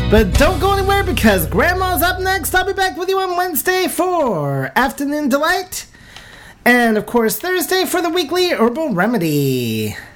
But don't go anywhere because Grandma's up next. I'll be back with you on Wednesday for Afternoon Delight. And, of course, Thursday for the weekly Herbal Remedy.